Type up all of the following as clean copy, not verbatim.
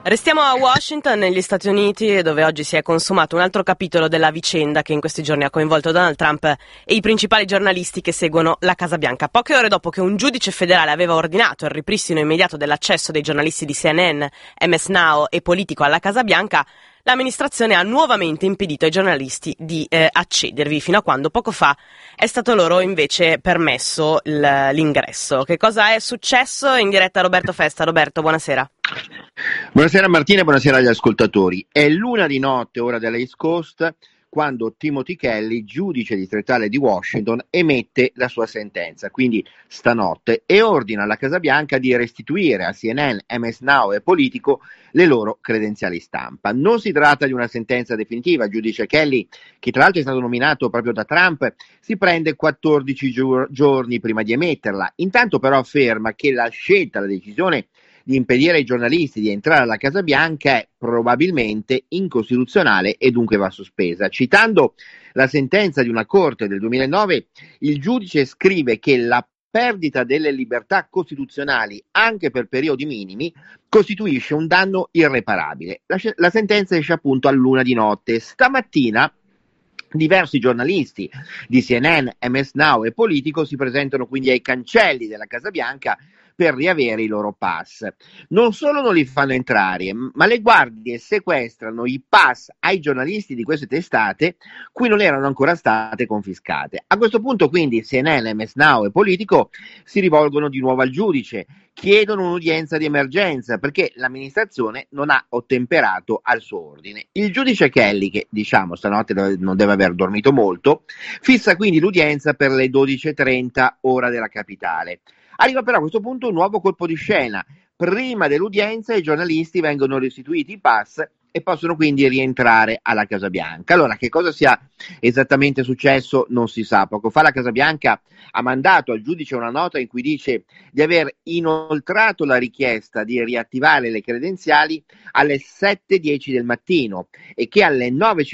Restiamo a Washington, negli Stati Uniti, dove oggi si è consumato un altro capitolo della vicenda che in questi giorni ha coinvolto Donald Trump e i principali giornalisti che seguono la Casa Bianca. Poche ore dopo che un giudice federale aveva ordinato il ripristino immediato dell'accesso dei giornalisti di CNN, MS Now e Politico alla Casa Bianca, l'amministrazione ha nuovamente impedito ai giornalisti di accedervi, fino a quando poco fa è stato loro invece permesso l'ingresso. Che cosa è successo? In diretta Roberto Festa. Roberto, buonasera. Buonasera Martina e buonasera agli ascoltatori. È l'una di notte, ora dell'East Coast, quando Timothy Kelly, giudice distrettuale di Washington, emette la sua sentenza, quindi stanotte, e ordina alla Casa Bianca di restituire a CNN, MS Now e Politico le loro credenziali stampa. Non si tratta di una sentenza definitiva. Il giudice Kelly, che tra l'altro è stato nominato proprio da Trump, si prende 14 giorni prima di emetterla. Intanto però afferma che la scelta, la decisione di impedire ai giornalisti di entrare alla Casa Bianca è probabilmente incostituzionale e dunque va sospesa. Citando la sentenza di una corte del 2009, il giudice scrive che la perdita delle libertà costituzionali, anche per periodi minimi, costituisce un danno irreparabile. La sentenza esce appunto all'una di notte. Stamattina diversi giornalisti di CNN, MS Now e Politico si presentano quindi ai cancelli della Casa Bianca per riavere i loro pass. Non solo non li fanno entrare, ma le guardie sequestrano i pass ai giornalisti di queste testate cui non erano ancora state confiscate. A questo punto quindi CNN, MS Now e Politico si rivolgono di nuovo al giudice, chiedono un'udienza di emergenza perché l'amministrazione non ha ottemperato al suo ordine. Il giudice Kelly, che diciamo stanotte non deve aver dormito molto, fissa quindi l'udienza per le 12:30 ora della capitale. Arriva però a questo punto un nuovo colpo di scena. Prima dell'udienza i giornalisti vengono restituiti i pass e possono quindi rientrare alla Casa Bianca. Allora, che cosa sia esattamente successo non si sa. Poco fa la Casa Bianca ha mandato al giudice una nota in cui dice di aver inoltrato la richiesta di riattivare le credenziali alle 7:10 del mattino e che alle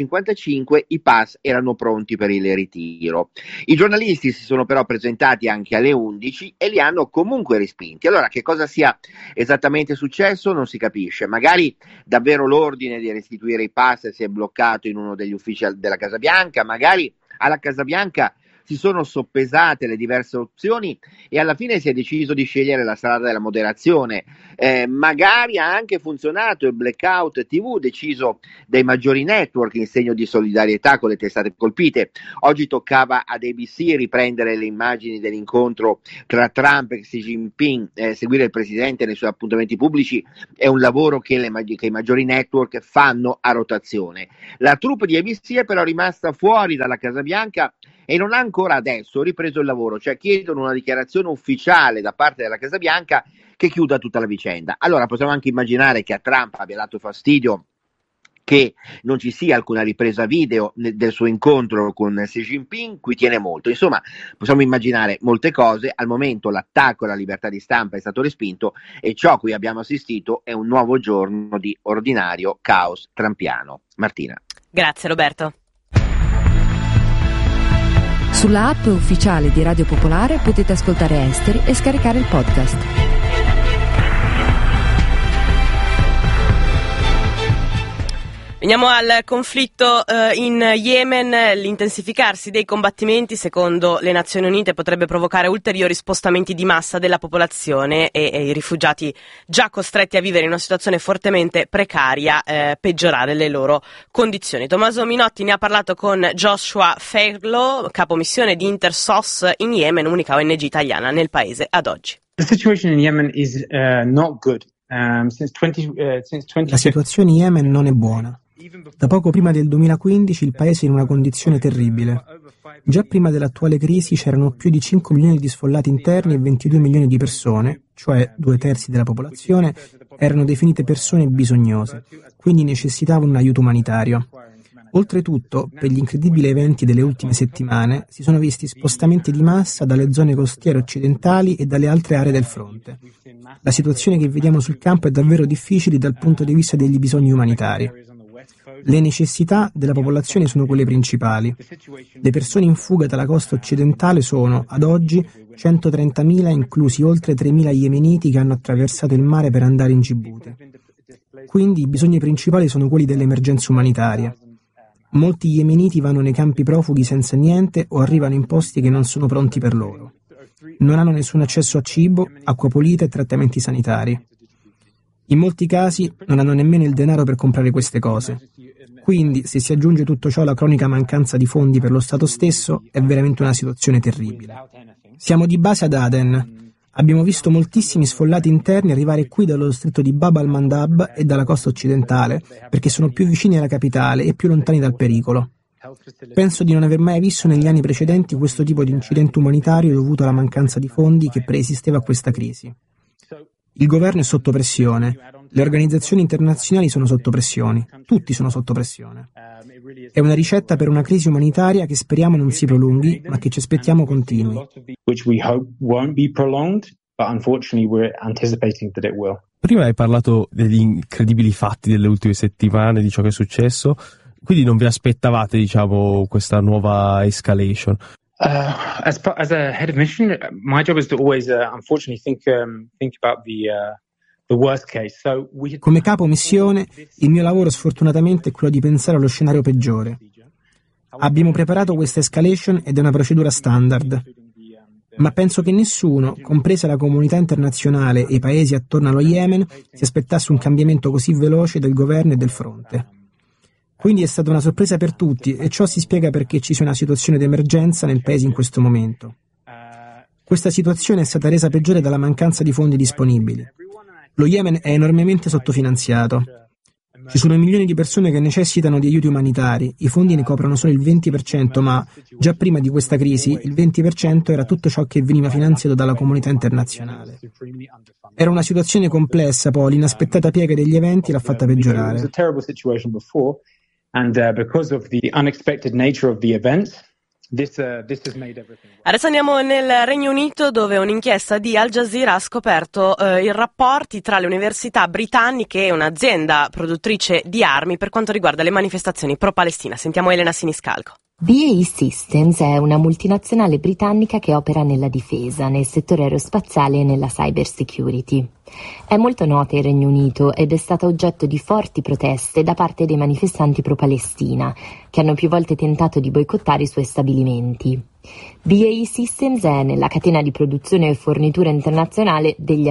9:55 i pass erano pronti per il ritiro. I giornalisti si sono però presentati anche alle 11 e li hanno comunque respinti. Allora, che cosa sia esattamente successo non si capisce. Magari davvero l'ordine di restituire i pass si è bloccato in uno degli uffici della Casa Bianca, magari alla Casa Bianca si sono soppesate le diverse opzioni e alla fine si è deciso di scegliere la strada della moderazione. Magari ha anche funzionato il blackout TV deciso dai maggiori network in segno di solidarietà con le testate colpite. Oggi toccava ad ABC riprendere le immagini dell'incontro tra Trump e Xi Jinping. Seguire il presidente nei suoi appuntamenti pubblici è un lavoro che i maggiori network fanno a rotazione. La troupe di ABC è però rimasta fuori dalla Casa Bianca e non ha ancora adesso ripreso il lavoro, cioè chiedono una dichiarazione ufficiale da parte della Casa Bianca che chiuda tutta la vicenda. Allora possiamo anche immaginare che a Trump abbia dato fastidio che non ci sia alcuna ripresa video del suo incontro con Xi Jinping, cui tiene molto. Insomma, possiamo immaginare molte cose. Al momento l'attacco alla libertà di stampa è stato respinto e ciò a cui abbiamo assistito è un nuovo giorno di ordinario caos trampiano. Martina. Grazie Roberto. Sulla app ufficiale di Radio Popolare potete ascoltare Esteri e scaricare il podcast. Veniamo al conflitto in Yemen. L'intensificarsi dei combattimenti, secondo le Nazioni Unite, potrebbe provocare ulteriori spostamenti di massa della popolazione e i rifugiati già costretti a vivere in una situazione fortemente precaria peggiorare le loro condizioni. Tommaso Minotti ne ha parlato con Joshua Fairlow, capo missione di Intersos in Yemen, unica ONG italiana nel paese ad oggi. The situation in Yemen is not good. La situazione in Yemen non è buona. Da poco prima del 2015 il paese è in una condizione terribile. Già prima dell'attuale crisi c'erano più di 5 milioni di sfollati interni e 22 milioni di persone, cioè 2/3 della popolazione, erano definite persone bisognose, quindi necessitavano un aiuto umanitario. Oltretutto, per gli incredibili eventi delle ultime settimane, si sono visti spostamenti di massa dalle zone costiere occidentali e dalle altre aree del fronte. La situazione che vediamo sul campo è davvero difficile dal punto di vista degli bisogni umanitari. Le necessità della popolazione sono quelle principali. Le persone in fuga dalla costa occidentale sono, ad oggi, 130.000, inclusi oltre 3.000 yemeniti che hanno attraversato il mare per andare in Gibuti. Quindi i bisogni principali sono quelli dell'emergenza umanitaria. Molti yemeniti vanno nei campi profughi senza niente o arrivano in posti che non sono pronti per loro. Non hanno nessun accesso a cibo, acqua pulita e trattamenti sanitari. In molti casi non hanno nemmeno il denaro per comprare queste cose. Quindi, se si aggiunge tutto ciò alla cronica mancanza di fondi per lo Stato stesso, è veramente una situazione terribile. Siamo di base ad Aden. Abbiamo visto moltissimi sfollati interni arrivare qui dallo stretto di Bab al-Mandab e dalla costa occidentale, perché sono più vicini alla capitale e più lontani dal pericolo. Penso di non aver mai visto negli anni precedenti questo tipo di incidente umanitario dovuto alla mancanza di fondi che preesisteva a questa crisi. Il governo è sotto pressione, le organizzazioni internazionali sono sotto pressione, tutti sono sotto pressione. È una ricetta per una crisi umanitaria che speriamo non si prolunghi, ma che ci aspettiamo continui. Prima hai parlato degli incredibili fatti delle ultime settimane, di ciò che è successo, quindi non vi aspettavate, diciamo, questa nuova escalation? As a head of mission, my job is to always, unfortunately, think about the worst case. So Come capo missione, il mio lavoro sfortunatamente è quello di pensare allo scenario peggiore. Abbiamo preparato questa escalation ed è una procedura standard. Ma penso che nessuno, compresa la comunità internazionale e i paesi attorno allo Yemen, si aspettasse un cambiamento così veloce del governo e del fronte. Quindi è stata una sorpresa per tutti e ciò si spiega perché ci sia una situazione d'emergenza nel paese in questo momento. Questa situazione è stata resa peggiore dalla mancanza di fondi disponibili. Lo Yemen è enormemente sottofinanziato. Ci sono milioni di persone che necessitano di aiuti umanitari, i fondi ne coprono solo il 20%, ma già prima di questa crisi il 20% era tutto ciò che veniva finanziato dalla comunità internazionale. Era una situazione complessa, poi l'inaspettata piega degli eventi l'ha fatta peggiorare. And because of the unexpected nature of the event, this has made everything. Adesso andiamo nel Regno Unito, dove un'inchiesta di Al Jazeera ha scoperto i rapporti tra le università britanniche e un'azienda produttrice di armi per quanto riguarda le manifestazioni pro-Palestina. Sentiamo Elena Siniscalco. BAE Systems è una multinazionale britannica che opera nella difesa, nel settore aerospaziale e nella cyber security. È molto nota in Regno Unito ed è stata oggetto di forti proteste da parte dei manifestanti pro-Palestina, che hanno più volte tentato di boicottare i suoi stabilimenti. BAE Systems è nella catena di produzione e fornitura internazionale degli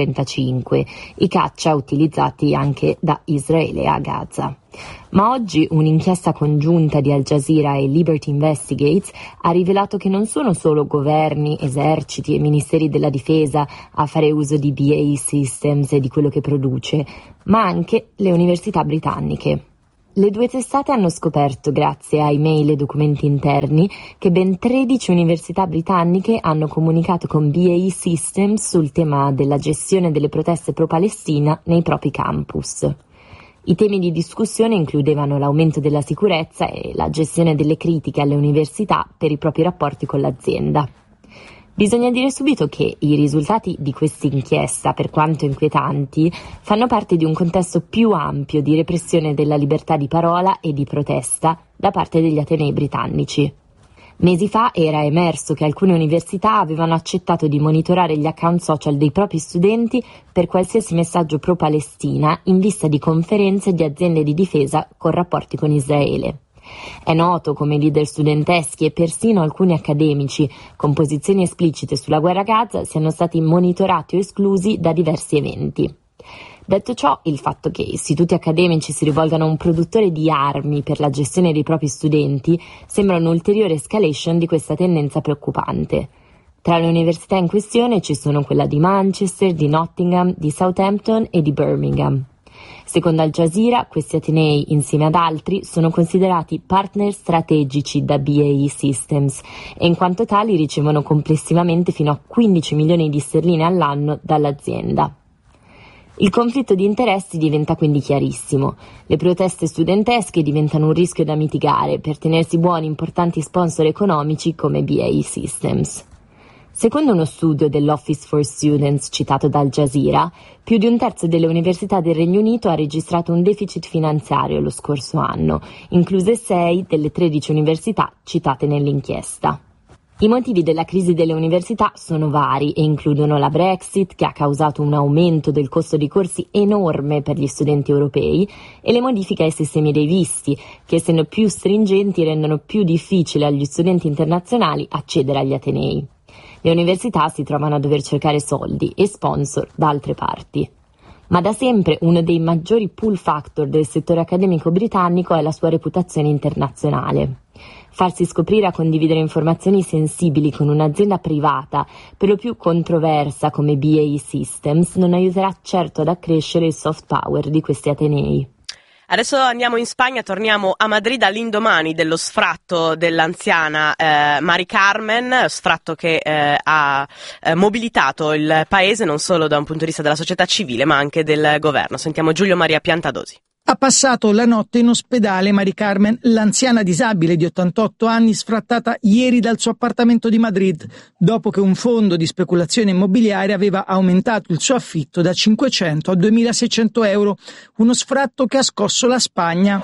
F-35, i caccia utilizzati anche da Israele a Gaza. Ma oggi un'inchiesta congiunta di Al Jazeera e Liberty Investigates ha rivelato che non sono solo governi, eserciti e ministeri della difesa a fare uso di BAE Systems e di quello che produce, ma anche le università britanniche. Le due testate hanno scoperto, grazie a email e documenti interni, che ben 13 università britanniche hanno comunicato con BAE Systems sul tema della gestione delle proteste pro-Palestina nei propri campus. I temi di discussione includevano l'aumento della sicurezza e la gestione delle critiche alle università per i propri rapporti con l'azienda. Bisogna dire subito che i risultati di questa inchiesta, per quanto inquietanti, fanno parte di un contesto più ampio di repressione della libertà di parola e di protesta da parte degli atenei britannici. Mesi fa era emerso che alcune università avevano accettato di monitorare gli account social dei propri studenti per qualsiasi messaggio pro-Palestina in vista di conferenze di aziende di difesa con rapporti con Israele. È noto come leader studenteschi e persino alcuni accademici con posizioni esplicite sulla guerra a Gaza siano stati monitorati o esclusi da diversi eventi. Detto ciò, il fatto che istituti accademici si rivolgano a un produttore di armi per la gestione dei propri studenti sembra un'ulteriore escalation di questa tendenza preoccupante. Tra le università in questione ci sono quella di Manchester, di Nottingham, di Southampton e di Birmingham. Secondo Al Jazeera, questi atenei, insieme ad altri, sono considerati partner strategici da BAE Systems e in quanto tali ricevono complessivamente fino a 15 milioni di sterline all'anno dall'azienda. Il conflitto di interessi diventa quindi chiarissimo. Le proteste studentesche diventano un rischio da mitigare per tenersi buoni importanti sponsor economici come BAE Systems. Secondo uno studio dell'Office for Students citato da Al Jazeera, più di un terzo delle università del Regno Unito ha registrato un deficit finanziario lo scorso anno, incluse 6 delle 13 università citate nell'inchiesta. I motivi della crisi delle università sono vari e includono la Brexit, che ha causato un aumento del costo dei corsi enorme per gli studenti europei, e le modifiche ai sistemi dei visti, che essendo più stringenti rendono più difficile agli studenti internazionali accedere agli atenei. Le università si trovano a dover cercare soldi e sponsor da altre parti. Ma da sempre uno dei maggiori pull factor del settore accademico britannico è la sua reputazione internazionale. Farsi scoprire a condividere informazioni sensibili con un'azienda privata, per lo più controversa come BAE Systems, non aiuterà certo ad accrescere il soft power di questi atenei. Adesso andiamo in Spagna, torniamo a Madrid all'indomani dello sfratto dell'anziana Mari Carmen, sfratto che ha mobilitato il paese non solo da un punto di vista della società civile ma anche del governo. Sentiamo Giulio Maria Piantadosi. Ha passato la notte in ospedale Mari Carmen, l'anziana disabile di 88 anni sfrattata ieri dal suo appartamento di Madrid, dopo che un fondo di speculazione immobiliare aveva aumentato il suo affitto da 500 a 2.600 euro, uno sfratto che ha scosso la Spagna.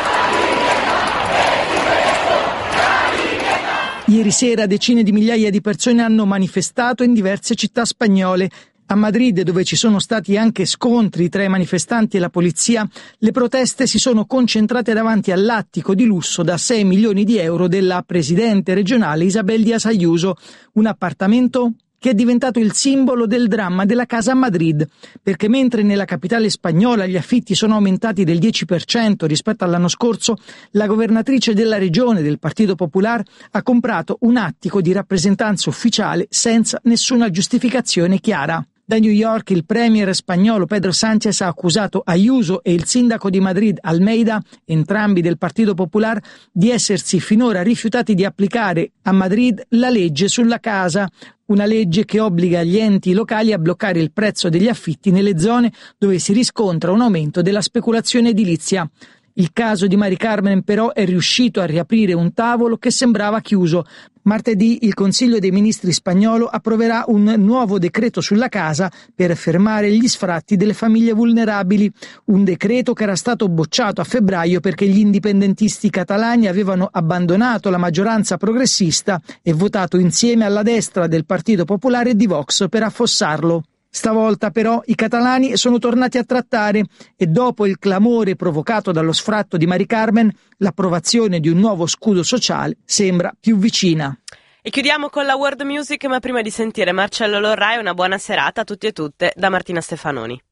Ieri sera decine di migliaia di persone hanno manifestato in diverse città spagnole. A Madrid, dove ci sono stati anche scontri tra i manifestanti e la polizia, le proteste si sono concentrate davanti all'attico di lusso da 6 milioni di euro della presidente regionale Isabel Díaz Ayuso, un appartamento che è diventato il simbolo del dramma della casa a Madrid, perché mentre nella capitale spagnola gli affitti sono aumentati del 10% rispetto all'anno scorso, la governatrice della regione del Partito Popular ha comprato un attico di rappresentanza ufficiale senza nessuna giustificazione chiara. Da New York il premier spagnolo Pedro Sánchez ha accusato Ayuso e il sindaco di Madrid Almeida, entrambi del Partito Popular, di essersi finora rifiutati di applicare a Madrid la legge sulla casa, una legge che obbliga gli enti locali a bloccare il prezzo degli affitti nelle zone dove si riscontra un aumento della speculazione edilizia. Il caso di Mari Carmen però è riuscito a riaprire un tavolo che sembrava chiuso. Martedì il Consiglio dei Ministri spagnolo approverà un nuovo decreto sulla casa per fermare gli sfratti delle famiglie vulnerabili, un decreto che era stato bocciato a febbraio perché gli indipendentisti catalani avevano abbandonato la maggioranza progressista e votato insieme alla destra del Partito Popolare e di Vox per affossarlo. Stavolta però i catalani sono tornati a trattare e dopo il clamore provocato dallo sfratto di Mari Carmen, l'approvazione di un nuovo scudo sociale sembra più vicina. E chiudiamo con la world music, ma prima di sentire Marcello Lorrai, una buona serata a tutti e tutte da Martina Stefanoni.